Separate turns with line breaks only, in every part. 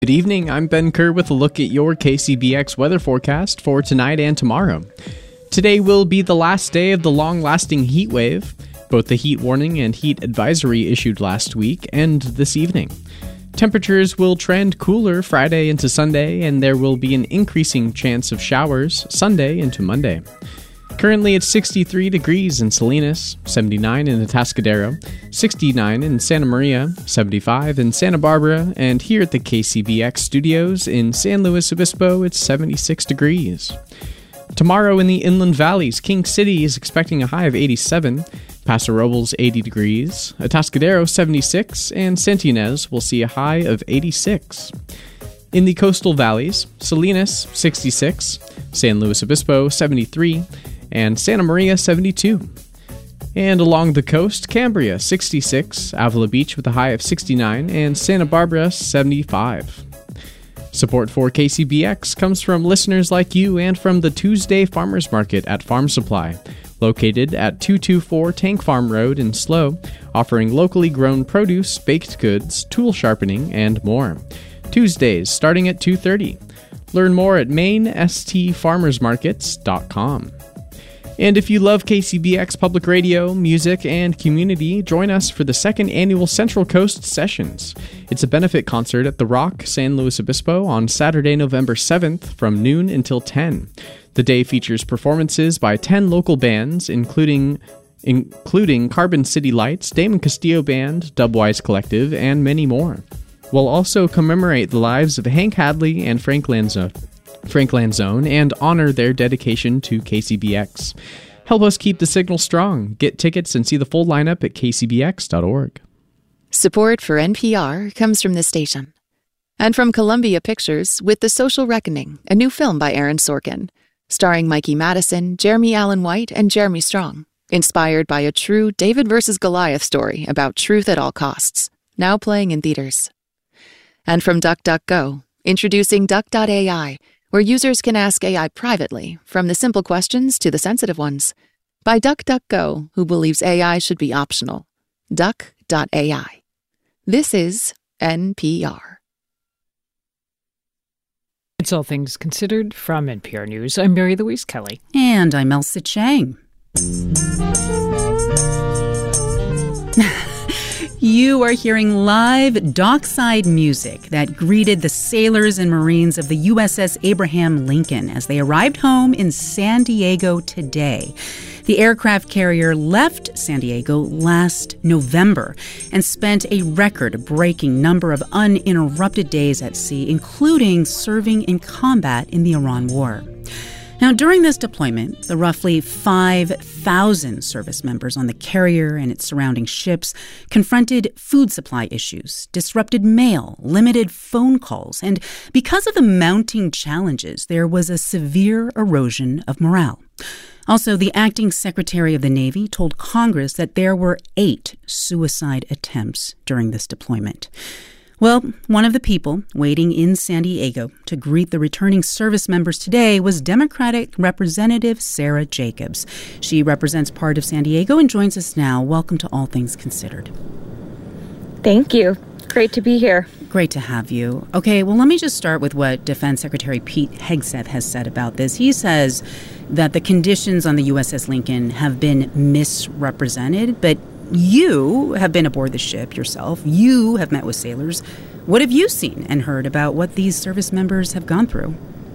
Good evening, I'm Ben Kerr with a look at your KCBX weather forecast for tonight and tomorrow. Today will be the last day of the long-lasting heat wave. Both the heat warning and heat advisory issued last week end this evening. Temperatures will trend cooler Friday into Sunday, and there will be an increasing chance of showers Sunday into Monday. Currently it's 63 degrees in Salinas, 79 in Atascadero, 69 in Santa Maria, 75 in Santa Barbara, and here at the KCBX studios in San Luis Obispo, it's 76 degrees. Tomorrow in the Inland Valleys, King City is expecting a high of 87, Paso Robles 80 degrees, Atascadero 76, and Santa will see a high of 86. In the coastal valleys, Salinas 66, San Luis Obispo 73, and Santa Maria 72. And along the coast, Cambria 66, Avila Beach with a high of 69, and Santa Barbara 75. Support for KCBX comes from listeners like you and from the Tuesday Farmers Market at Farm Supply, located at 224 Tank Farm Road in SLO, offering locally grown produce, baked goods, tool sharpening, and more. Tuesdays starting at 2:30. Learn more at mainstfarmersmarkets.com. And if you love KCBX Public Radio, music, and community, join us for the second annual Central Coast Sessions. It's a benefit concert at The Rock, San Luis Obispo on Saturday, November 7th from noon until 10. The day features performances by 10 local bands, including Carbon City Lights, Damon Castillo Band, Dubwise Collective, and many more. We'll also commemorate the lives of Hank Hadley and Frank Lanzone, and honor their dedication to KCBX. Help us keep the signal strong. Get tickets and see the full lineup at kcbx.org.
Support for NPR comes from this station. And from Columbia Pictures with The Social Reckoning, a new film by Aaron Sorkin, starring Mikey Madison, Jeremy Allen White, and Jeremy Strong, inspired by a true David versus Goliath story about truth at all costs, now playing in theaters. And from DuckDuckGo, introducing Duck.ai, where users can ask AI privately, from the simple questions to the sensitive ones. By DuckDuckGo, who believes AI should be optional. Duck.ai. This is NPR.
It's All Things Considered from NPR News. I'm Mary Louise Kelly.
And I'm Elsa Chang. You are hearing live dockside music that greeted the sailors and Marines of the USS Abraham Lincoln as they arrived home in San Diego today. The aircraft carrier left San Diego last November and spent a record-breaking number of uninterrupted days at sea, including serving in combat in the Iran War. Now, during this deployment, the roughly 5,000 service members on the carrier and its surrounding ships confronted food supply issues, disrupted mail, limited phone calls, and because of the mounting challenges, there was a severe erosion of morale. Also, the acting Secretary of the Navy told Congress that there were 8 suicide attempts during this deployment. Well, one of the people waiting in San Diego to greet the returning service members today was Democratic Representative Sarah Jacobs. She represents part of San Diego and joins us now. Welcome to All Things Considered.
Thank you. Great to be here.
Great to have you. Okay, well, let me just start with what Defense Secretary Pete Hegseth has said about this. He says that the conditions on the USS Lincoln have been misrepresented, but you have been aboard the ship yourself. You have met with sailors. What have you seen and heard about what these service members have gone through?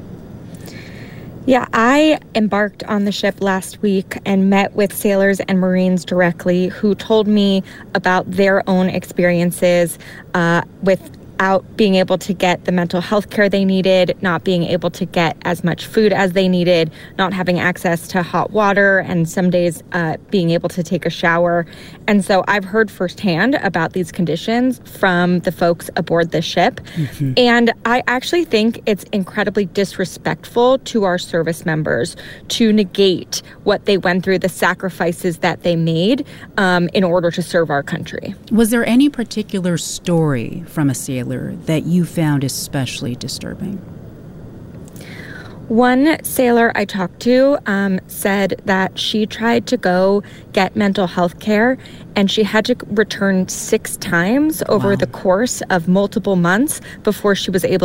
Yeah, I embarked on the ship last week and met with sailors and Marines directly who told me about their own experiences without being able to get the mental health care they needed, not being able to get as much food as they needed, not having access to hot water, and some days being able to take a shower. And so I've heard firsthand about these conditions from the folks aboard the ship. Mm-hmm. And I actually think it's incredibly disrespectful to our service members to negate what they went through, the sacrifices that they made in order to serve our country.
Was there any particular story from a sailor that you found especially disturbing?
One sailor I talked to said that she tried to go get mental health care and she had to return 6 times over the course of multiple months before she was able